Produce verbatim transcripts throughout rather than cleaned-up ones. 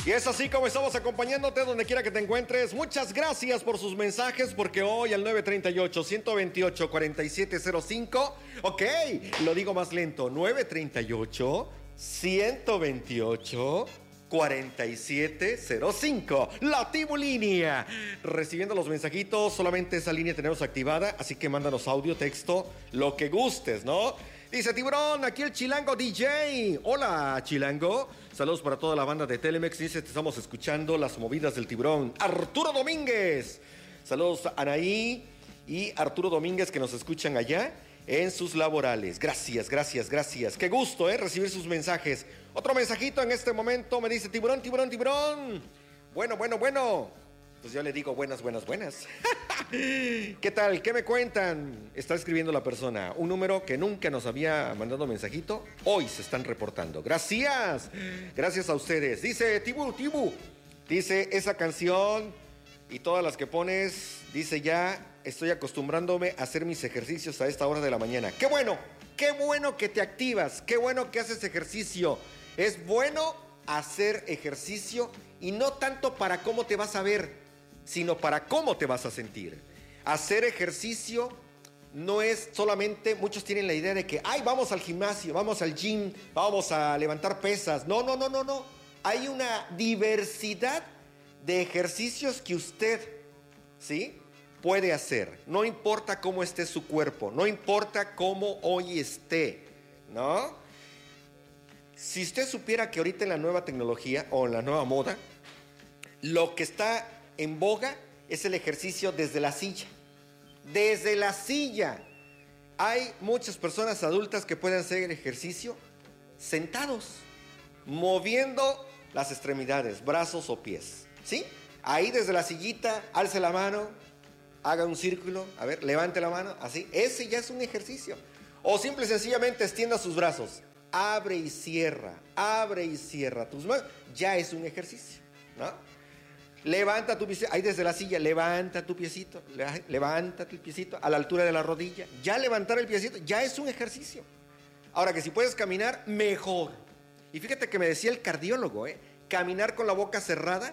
Y es así como estamos acompañándote donde quiera que te encuentres. Muchas gracias por sus mensajes, porque hoy al nueve treinta y ocho, ciento veintiocho, cuarenta y siete cero cinco, ok, lo digo más lento, nueve treinta y ocho, ciento veintiocho, cuarenta y siete cero cinco, la Tibulínea. Recibiendo los mensajitos, solamente esa línea tenemos activada, así que mándanos audio, texto, lo que gustes, ¿no? Dice Tiburón, aquí el Chilango D J. Hola, Chilango. Saludos para toda la banda de Telemex. Dice, te estamos escuchando las movidas del Tiburón. Arturo Domínguez. Saludos a Anaí y Arturo Domínguez que nos escuchan allá en sus laborales. Gracias, gracias, gracias. Qué gusto, ¿eh? Recibir sus mensajes. Otro mensajito en este momento me dice, Tiburón, Tiburón, Tiburón. Bueno, bueno, bueno. Pues yo le digo buenas, buenas, buenas. ¿Qué tal? ¿Qué me cuentan? Está escribiendo la persona. Un número que nunca nos había mandado mensajito. Hoy se están reportando. Gracias. Gracias a ustedes. Dice Tibu, Tibu. Dice esa canción y todas las que pones. Dice ya, estoy acostumbrándome a hacer mis ejercicios a esta hora de la mañana. ¡Qué bueno! ¡Qué bueno que te activas! ¡Qué bueno que haces ejercicio! Es bueno hacer ejercicio y no tanto para cómo te vas a ver, sino para cómo te vas a sentir. Hacer ejercicio no es solamente, muchos tienen la idea de que, ay, vamos al gimnasio, vamos al gym, vamos a levantar pesas. No, no, no, no, no. Hay una diversidad de ejercicios que usted, ¿sí?, puede hacer. No importa cómo esté su cuerpo, no importa cómo hoy esté, ¿no? Si usted supiera que ahorita en la nueva tecnología o en la nueva moda, lo que está en boga es el ejercicio desde la silla. Desde la silla. Hay muchas personas adultas que pueden hacer el ejercicio sentados, moviendo las extremidades, brazos o pies, ¿sí? Ahí desde la sillita, alce la mano, haga un círculo, a ver, levante la mano, así. Ese ya es un ejercicio. O simple y sencillamente extienda sus brazos. Abre y cierra, abre y cierra tus manos. Ya es un ejercicio, ¿no? Levanta tu piecito, ahí desde la silla, levanta tu piecito, levanta tu piecito a la altura de la rodilla. Ya levantar el piecito, ya es un ejercicio. Ahora que si puedes caminar, mejor. Y fíjate que me decía el cardiólogo, ¿eh? Caminar con la boca cerrada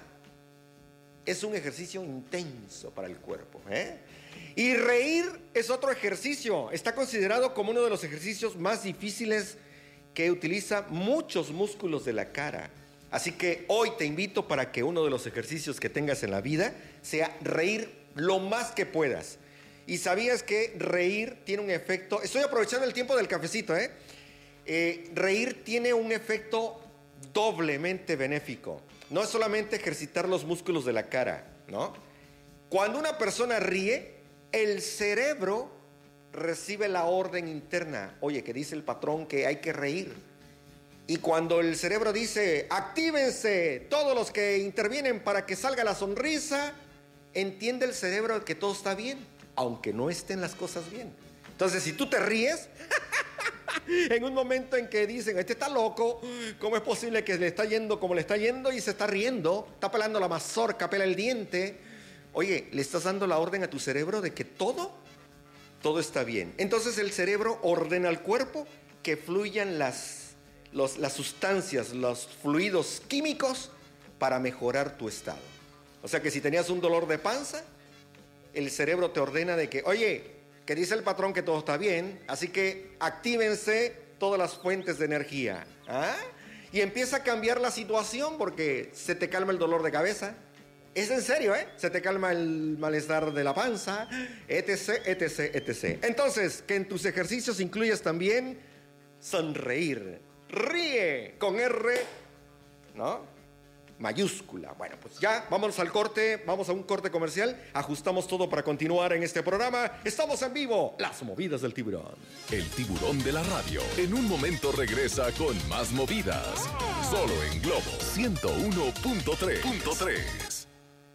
es un ejercicio intenso para el cuerpo, ¿eh? Y reír es otro ejercicio. Está considerado como uno de los ejercicios más difíciles que utiliza muchos músculos de la cara. Así que hoy te invito para que uno de los ejercicios que tengas en la vida sea reír lo más que puedas. Y sabías que reír tiene un efecto, estoy aprovechando el tiempo del cafecito, ¿eh? Eh, reír tiene un efecto doblemente benéfico. No es solamente ejercitar los músculos de la cara, ¿no? Cuando una persona ríe, el cerebro recibe la orden interna. Oye, que dice el patrón que hay que reír. Y cuando el cerebro dice, actívense todos los que intervienen para que salga la sonrisa, entiende el cerebro que todo está bien, aunque no estén las cosas bien. Entonces, si tú te ríes, en un momento en que dicen, este está loco, ¿cómo es posible que le está yendo como le está yendo? Y se está riendo, está pelando la mazorca, pela el diente. Oye, le estás dando la orden a tu cerebro de que todo, todo está bien. Entonces el cerebro ordena al cuerpo que fluyan las Los, las sustancias, los fluidos químicos para mejorar tu estado. O sea que si tenías un dolor de panza, el cerebro te ordena de que, oye, que dice el patrón que todo está bien, así que actívense todas las fuentes de energía. ¿Ah? Y empieza a cambiar la situación porque se te calma el dolor de cabeza. Es en serio, ¿eh? Se te calma el malestar de la panza, etc, etc, etc. Entonces, que en tus ejercicios incluyas también sonreír. Ríe con R, ¿no? Mayúscula. Bueno, pues ya, vamos al corte, vamos a un corte comercial, ajustamos todo para continuar en este programa. Estamos en vivo, las movidas del Tiburón. El Tiburón de la radio, en un momento regresa con más movidas, solo en Globo ciento uno punto tres.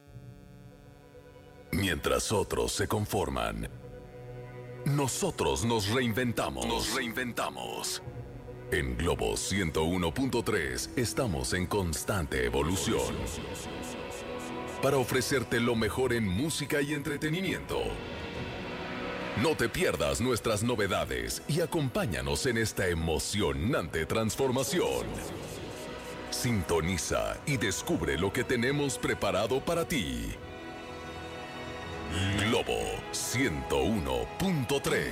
Mientras otros se conforman, nosotros nos reinventamos. Nos reinventamos. En Globo ciento uno punto tres estamos en constante evolución para ofrecerte lo mejor en música y entretenimiento. No te pierdas nuestras novedades y acompáñanos en esta emocionante transformación. Sintoniza y descubre lo que tenemos preparado para ti. Globo ciento uno punto tres.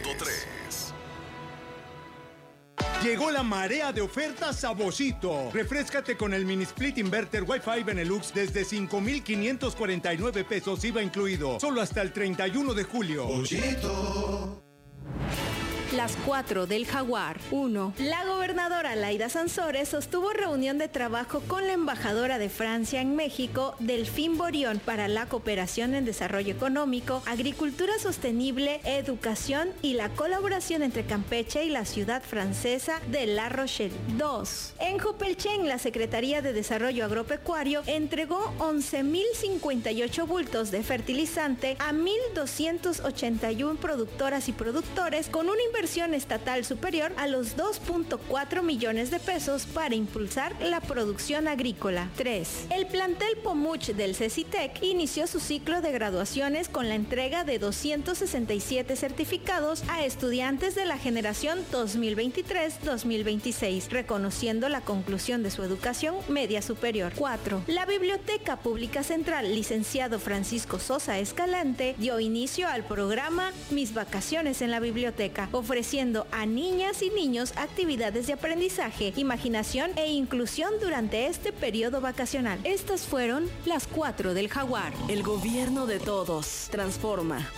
Llegó la marea de ofertas a Boschito. Refréscate con el mini split inverter Wi-Fi Benelux desde cinco mil quinientos cuarenta y nueve pesos I V A incluido. Solo hasta el treinta y uno de julio. Boschito. Las cuatro del Jaguar. uno. La gobernadora Laida Sansores sostuvo reunión de trabajo con la embajadora de Francia en México, Delphine Borion, para la cooperación en desarrollo económico, agricultura sostenible, educación y la colaboración entre Campeche y la ciudad francesa de La Rochelle. dos. En Jopelchen, la Secretaría de Desarrollo Agropecuario entregó once mil cincuenta y ocho bultos de fertilizante a mil doscientos ochenta y uno productoras y productores con una inversión estatal superior a los dos punto cuatro millones de pesos para impulsar la producción agrícola. tres. El plantel Pomuch del CECITEC inició su ciclo de graduaciones con la entrega de doscientos sesenta y siete certificados a estudiantes de la generación dos mil veintitrés dos mil veintiséis, reconociendo la conclusión de su educación media superior. cuatro. La Biblioteca Pública Central, licenciado Francisco Sosa Escalante, dio inicio al programa Mis Vacaciones en la Biblioteca, ofreciendo a niñas y niños actividades de aprendizaje, imaginación e inclusión durante este periodo vacacional. Estas fueron las cuatro del Jaguar. El gobierno de todos. Transforma.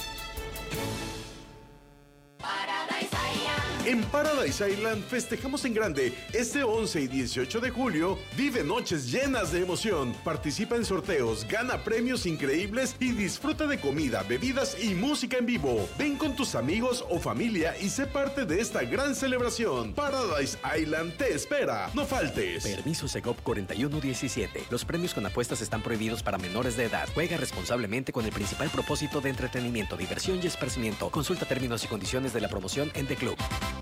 En Paradise Island festejamos en grande. Este once y dieciocho de julio, vive noches llenas de emoción. Participa en sorteos, gana premios increíbles y disfruta de comida, bebidas y música en vivo. Ven con tus amigos o familia y sé parte de esta gran celebración. Paradise Island te espera. No faltes. Permiso Segov cuarenta y uno diecisiete. Los premios con apuestas están prohibidos para menores de edad. Juega responsablemente con el principal propósito de entretenimiento, diversión y esparcimiento. Consulta términos y condiciones de la promoción en The Club.